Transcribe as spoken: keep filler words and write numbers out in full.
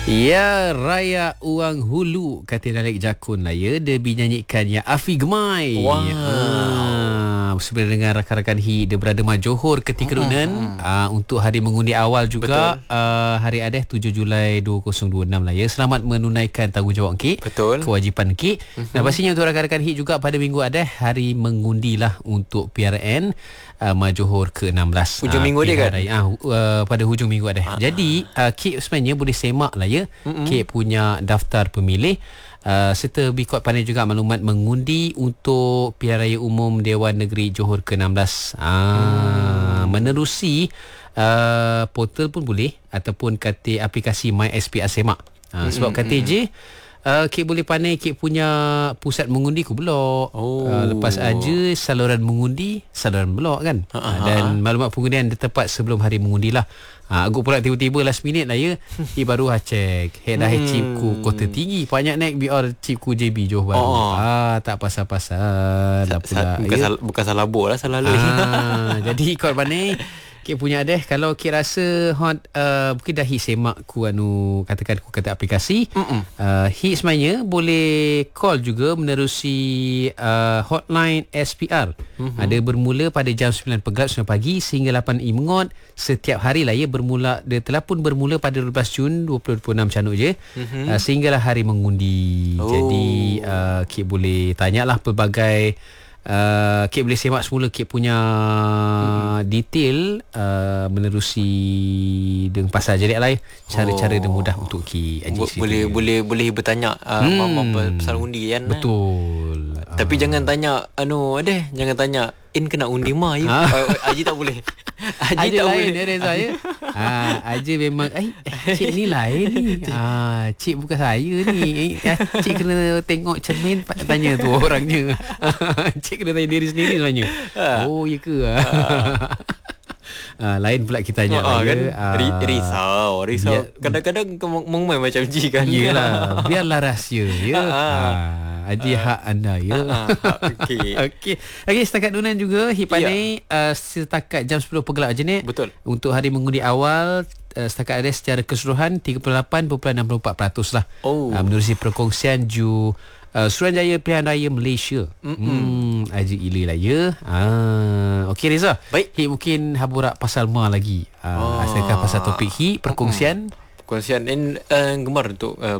Ya, Raya Uang Hulu kata Nalik Jakun lah ya. Dia dinyanyikan ya Afi Gemai. Wow. Ah, sebenarnya dengan rakan-rakan Hit, dia berada di Johor ketika dunan hmm. ah, untuk hari mengundi awal juga. Ah, hari Adeh tujuh Julai dua ribu dua puluh enam lah ya. Selamat menunaikan tanggungjawab Kik. Betul. Kewajipan Kik. Uh-huh. Dan pastinya untuk rakan-rakan Hit juga pada minggu Adeh hari mengundi lah untuk P R N uh, Johor ke enam belas. Hujung uh, minggu dia kan? Ah, uh, pada hujung minggu Adeh. Uh-huh. Jadi uh, Kik sebenarnya boleh semak lah ya. Uh-huh. Kik punya daftar pemilih. Uh, serta Bikot pandai juga maklumat mengundi untuk Pilihan Raya Umum Dewan Negeri Johor ke enam belas. Ah, hmm. Menerusi uh, portal pun boleh ataupun kata aplikasi My S P R Semak. Uh, sebab kata je Uh, Kik boleh pandai Kik punya pusat mengundi ke Belok. Oh. Uh, lepas aja saluran mengundi, saluran Belok kan. Uh, dan maklumat pengundian dia tepat sebelum hari mengundi lah. Ha, aku pula tiba-tiba last minute lah ya. Eh baru ha check. Head dah hmm. chipku kota tinggi. Banyak naik B R chipku J B Johor baru. Oh. Ah, tak pasal-pasal dah pula. Bukan, ya? sal, bukan salah bor lah, salah lu. Ah, jadi ikut mana Kik punya deh. Kalau Kik rasa hot, uh, mungkin dah Hit semak ku anu katakan ku kata aplikasi. Uh, Hit sebenarnya boleh call juga menerusi uh, hotline S P R. Mm-hmm. Ada bermula pada jam sembilan pagi sembilan pagi sehingga lapan mengot setiap hari lah ya. Bermula dia telah pun bermula pada dua belas Jun dua ribu dua puluh enam canuk je. Mm-hmm. Uh, sehinggalah hari mengundi. Oh. Jadi uh, Kik boleh tanyalah pelbagai Uh, Kik boleh semak semula Kik punya hmm. detail uh, menerusi dengan pasal jadi lah cara-cara oh. dia mudah untuk Kik Bo- boleh boleh boleh bertanya uh, hmm. mama pasal undi kan. Betul. Uh. Tapi uh. jangan tanya anu adeh jangan tanya in kena undi mah ya. Ha? Uh, Haji tak boleh. Haji, Haji tak lain boleh dia Reza ya. Ha, Haji memang eh cik ni lain ni. Ha, cik bukan saya ni. Cik kena tengok cermin tanya tu orangnya. Cik kena tanya diri sendiri sebenarnya. Ha. Oh ya ke? Ha. Ha, lain pula kita tanya oh, kan? uh, risau risau ya, kadang-kadang mengumai macam ji kan. Yelah, biarlah rahsia ya. Ha. Haji uh, hak anda ya. Uh, Okey. Okey. Okey, setakat dunan juga Hipane yeah. uh, setakat jam sepuluh pergelap je ni. Betul. Untuk hari mengundi awal uh, setakat ada secara keseluruhan tiga puluh lapan perpuluhan enam puluh empat peratus lah. Oh. Uh, menerusi perkongsian Ju Uh, Suruhanjaya Pilihan Raya Malaysia. Hmm, Haji Ili lah ya. Ah, okey Reza. Baik. Hit mungkin haburak pasal ma lagi. Ah, oh. Asalkan pasal topik Hit perkongsian. Perkongsian in uh, gemar untuk uh,